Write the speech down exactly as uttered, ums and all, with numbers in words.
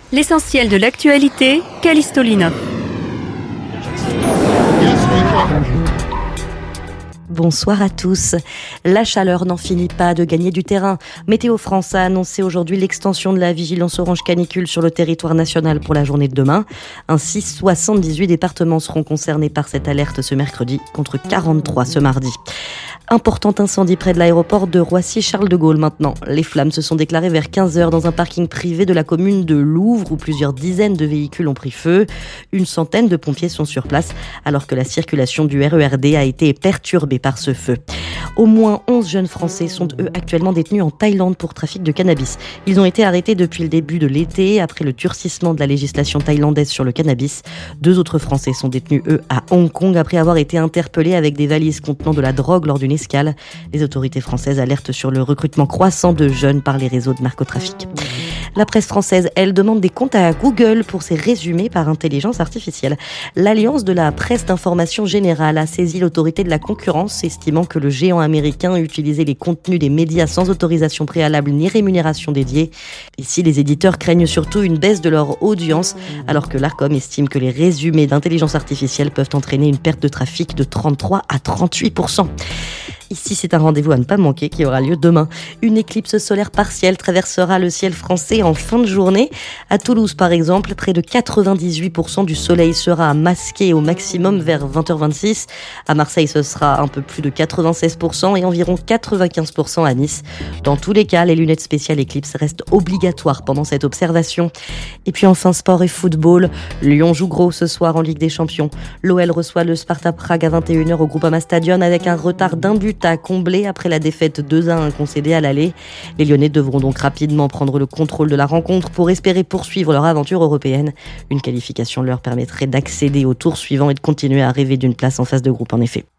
L'essentiel de l'actualité, Callisto Lina. Bonsoir à tous. La chaleur n'en finit pas de gagner du terrain. Météo France a annoncé aujourd'hui l'extension de la vigilance orange canicule sur le territoire national pour la journée de demain. Ainsi, soixante-dix-huit départements seront concernés par cette alerte ce mercredi, contre quarante-trois ce mardi. Important incendie près de l'aéroport de Roissy-Charles de Gaulle maintenant. Les flammes se sont déclarées vers quinze heures dans un parking privé de la commune de Louvre où plusieurs dizaines de véhicules ont pris feu. Une centaine de pompiers sont sur place alors que la circulation du R E R D a été perturbée par ce feu. Au moins onze jeunes Français sont eux actuellement détenus en Thaïlande pour trafic de cannabis. Ils ont été arrêtés depuis le début de l'été après le durcissement de la législation thaïlandaise sur le cannabis. Deux autres Français sont détenus eux à Hong Kong après avoir été interpellés avec des valises contenant de la drogue lors d'une escale. Les autorités françaises alertent sur le recrutement croissant de jeunes par les réseaux de narcotrafic. La presse française, elle, demande des comptes à Google pour ses résumés par intelligence artificielle. L'Alliance de la presse d'information générale a saisi l'autorité de la concurrence, estimant que le géant américain utilisait les contenus des médias sans autorisation préalable ni rémunération dédiée. Ici, les éditeurs craignent surtout une baisse de leur audience, alors que l'Arcom estime que les résumés d'intelligence artificielle peuvent entraîner une perte de trafic de trente-trois à trente-huit pour cent. Ici, c'est un rendez-vous à ne pas manquer qui aura lieu demain. Une éclipse solaire partielle traversera le ciel français en fin de journée. À Toulouse, par exemple, près de quatre-vingt-dix-huit pour cent du soleil sera masqué au maximum vers vingt heures vingt-six. À Marseille, ce sera un peu plus de quatre-vingt-seize pour cent et environ quatre-vingt-quinze pour cent à Nice. Dans tous les cas, les lunettes spéciales éclipse restent obligatoires pendant cette observation. Et puis enfin, sport et football. Lyon joue gros ce soir en Ligue des Champions. L'O L reçoit le Sparta Prague à vingt et une heures au Groupama Stadion avec un retard d'un but à combler après la défaite deux à un concédée à l'aller. Les Lyonnais devront donc rapidement prendre le contrôle de la rencontre pour espérer poursuivre leur aventure européenne. Une qualification leur permettrait d'accéder au tour suivant et de continuer à rêver d'une place en phase de groupe en effet.